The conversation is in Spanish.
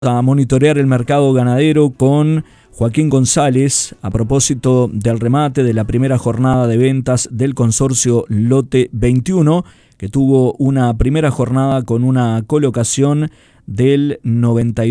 A monitorear el mercado ganadero con Joaquín González a propósito del remate de la primera jornada de ventas del consorcio Lote 21, que tuvo una primera jornada con una colocación del 92%.